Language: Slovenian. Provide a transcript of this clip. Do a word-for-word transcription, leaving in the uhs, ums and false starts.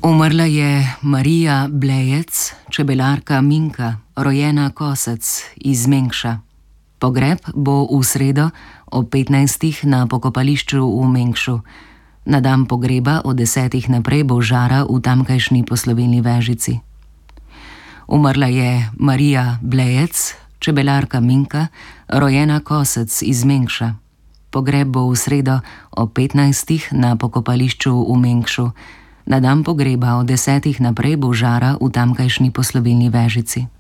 Umrla je Marija Blejec, čebelarka Minka, rojena Kosec iz Mengša. Pogreb bo v sredo ob petnajstih na pokopališču v Mengšu. Na dan pogreba od desetih naprej bo žara v tamkajšnji Poslovilni Vežici. Umrla je Marija Blejec, čebelarka Minka, rojena Kosec iz Mengša. Pogreb bo v sredo ob petnajstih na pokopališču v Mengšu. Na dan pogreba od desetih naprej bo žara v tamkajšnji Poslovilni Vežici.